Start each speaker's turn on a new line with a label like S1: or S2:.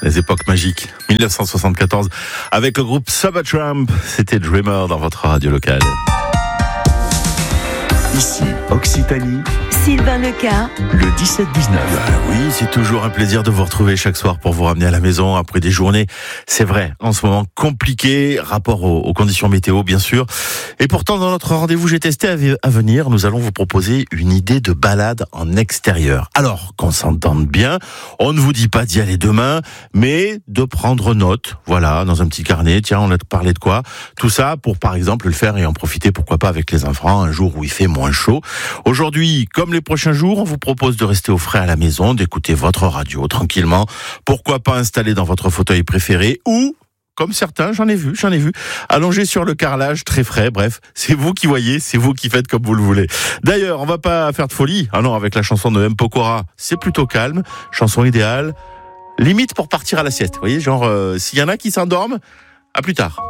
S1: Les époques magiques. 1974, avec le groupe Supertramp. C'était Dreamer dans votre radio locale.
S2: Ici, Occitanie,
S3: Sylvain Leca,
S2: le 17-19.
S1: Oui, c'est toujours un plaisir de vous retrouver chaque soir pour vous ramener à la maison après des journées, c'est vrai, en ce moment compliqué, rapport aux conditions météo bien sûr. Et pourtant, dans notre rendez-vous J'ai testé à venir, nous allons vous proposer une idée de balade en extérieur. Alors, qu'on s'entende bien, on ne vous dit pas d'y aller demain, mais de prendre note, voilà, dans un petit carnet, tiens, on a parlé de quoi? Tout ça pour, par exemple, le faire et en profiter, pourquoi pas, avec les enfants, un jour où il fait moins chaud. Aujourd'hui, comme les prochains jours, on vous propose de rester au frais à la maison, d'écouter votre radio tranquillement. Pourquoi pas installé dans votre fauteuil préféré ou, comme certains, j'en ai vu, allongé sur le carrelage très frais. Bref, c'est vous qui voyez, c'est vous qui faites comme vous le voulez. D'ailleurs, on va pas faire de folie. Ah non, avec la chanson de M. Pokora, c'est plutôt calme. Chanson idéale, limite pour partir à la sieste. Vous voyez, genre, s'il y en a qui s'endorment, à plus tard.